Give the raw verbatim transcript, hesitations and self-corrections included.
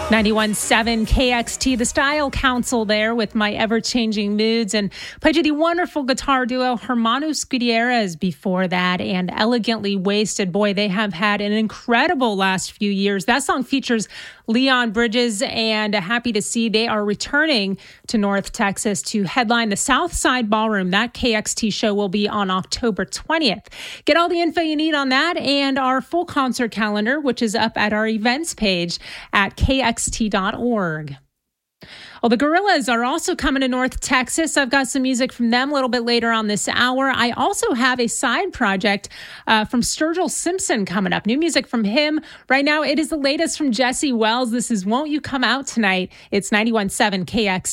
ninety-one point seven K X T, the Style Council there with My Ever-Changing Moods, and played you the wonderful guitar duo Hermanos Gutierrez before that, and Elegantly Wasted. Boy, they have had an incredible last few years. That song features Leon Bridges, and happy to see they are returning to North Texas to headline the Southside Ballroom. That K X T show will be on October twentieth. Get all the info you need on that and our full concert calendar, which is up at our events page at K X T dot org. Well, the Gorillaz are also coming to North Texas. I've got some music from them a little bit later on this hour. I also have a side project uh, from Sturgill Simpson coming up. New music from him. Right now, it is the latest from Jesse Wells. This is Won't You Come Out Tonight. It's ninety-one point seven K X